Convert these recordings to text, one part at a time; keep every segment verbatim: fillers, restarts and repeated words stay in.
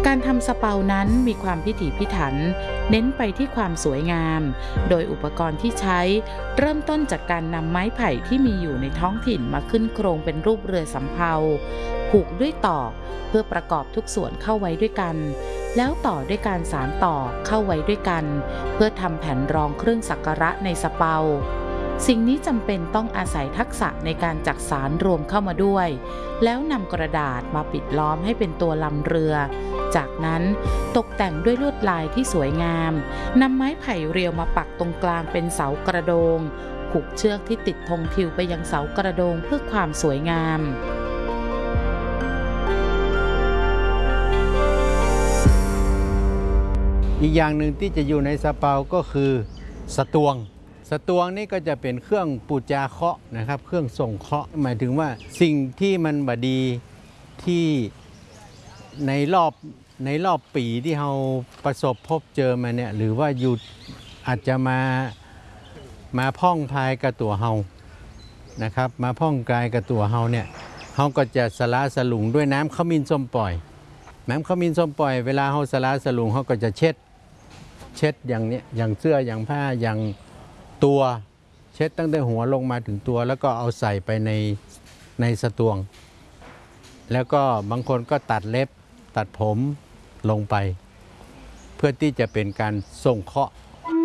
การทำสะเปานั้นมีความพิถีพิถันเน้นไปที่ความสวยงามโดยอุปกรณ์ที่ใช้เริ่มต้นจากการนำไม้ไผ่ที่มีอยู่ในท้องถิ่นมาขึ้นโครงเป็นรูปเรือสำเภาผูกด้วยตอกเพื่อประกอบทุกส่วนเข้าไว้ด้วยกันแล้วต่อด้วยการสานต่อเข้าไว้ด้วยกันเพื่อทำแผ่นรองเครื่องสักการะในสะเปาสิ่งนี้จำเป็นต้องอาศัยทักษะในการจักสานรวมเข้ามาด้วยแล้วนำกระดาษมาปิดล้อมให้เป็นตัวลำเรือจากนั้นตกแต่งด้วยลวดลายที่สวยงามนำไม้ไผ่เรียวมาปักตรงกลางเป็นเสากระโดงผูกเชือกที่ติดธงทิวไปยังเสากระโดงเพื่อความสวยงามอีกอย่างหนึ่งที่จะอยู่ในสะเปาก็คือสตวงสตวงนี่ก็จะเป็นเครื่องปูจาเคาะนะครับเครื่องส่งเคาะหมายถึงว่าสิ่งที่มันบดีที่ในรอบในรอบปีที่เราประสบพบเจอมาเนี่ยหรือว่าอยู่อาจจะมามาพ่องพายกับตัวเฮานะครับมาพ่องกายกับตัวเฮาเนี่ยเฮาก็จะสละสลุงด้วยน้ำขมิ้นส้มปล่อยน้ำขมิ้นส้มปล่อยเวลาเฮาสละสลุงเฮาก็จะเช็ดเช็ดอย่างนี้อย่างเสื้ออย่างผ้าอย่างตัวเช็ดตั้งแต่หัวลงมาถึงตัวแล้วก็เอาใส่ไปในในสตวงแล้วก็บางคนก็ตัดเล็บตัดผมลงไปเพื่อที่จะเป็นการส่งเคราะห์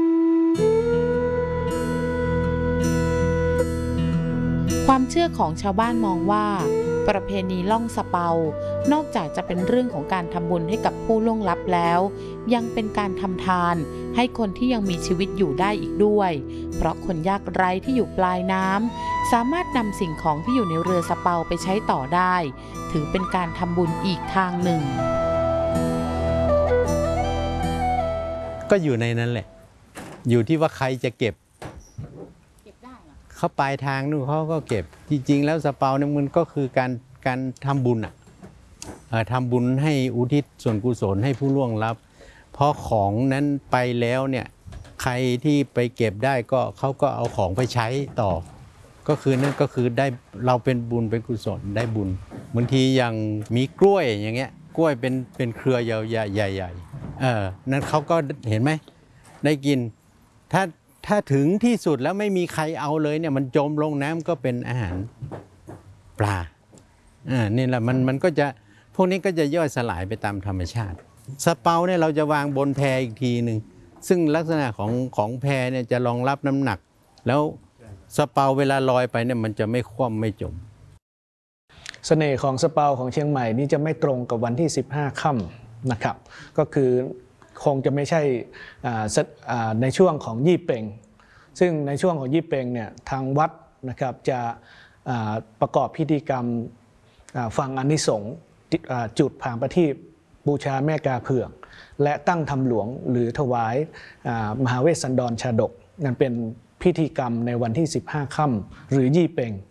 ความเชื่อของชาวบ้านมองว่าประเพณีล่องสะเปานอกจากจะเป็นเรื่องของการทำบุญให้กับผู้ล่วงลับแล้วยังเป็นการทำทานให้คนที่ยังมีชีวิตอยู่ได้อีกด้วยเพราะคนยากไร้ที่อยู่ปลายน้ำสามารถนำสิ่งของที่อยู่ในเรือสะเปาไปใช้ต่อได้ถือเป็นการทำบุญอีกทางหนึ่งก็อยู่ในนั้นแหละอยู่ที่ว่าใครจะเก็บเขาปลายทางนู่นเขาก็เก็บจริงๆแล้วสะเปาเนี่ยมันก็คือการการทำบุญอ่ะทำบุญให้อุทิศส่วนกุศลให้ผู้ล่วงลับเพราะของนั้นไปแล้วเนี่ยใครที่ไปเก็บได้ก็เขาก็เอาของไปใช้ต่อก็คือนั่นก็คือได้เราเป็นบุญเป็นกุศลได้บุญบางทีอย่างมีกล้วยอย่างเงี้ยกล้วยเป็นเป็นเครือยาวใหญ่ๆเออนั้นเขาก็เห็นไหมได้กินถ้าถ้าถึงที่สุดแล้วไม่มีใครเอาเลยเนี่ยมันจมลงน้ำก็เป็นอาหารปลาอ่านี่แหละมันมันก็จะพวกนี้ก็จะย่อยสลายไปตามธรรมชาติสะเปาเนี่ยเราจะวางบนแพอีกทีหนึ่งซึ่งลักษณะของของแพเนี่ยจะรองรับน้ำหนักแล้วสะเปาเวลาลอยไปเนี่ยมันจะไม่คว่ำไม่จมเสน่ห์ของสะเปาของเชียงใหม่นี่จะไม่ตรงกับวันที่สิบห้าค่ำนะครับก็คือคงจะไม่ใช่ในช่วงของยี่เป่งซึ่งในช่วงของยี่เป่งเนี่ยทางวัดนะครับจะประกอบพิธีกรรมฟังอานิสงส์จุดผางประทีปบูชาแม่กาเผือกและตั้งธรรมหลวงหรือถวายมหาเวสสันดรชาดกนั่นเป็นพิธีกรรมในวันที่สิบห้าค่ำหรือยี่เป่ง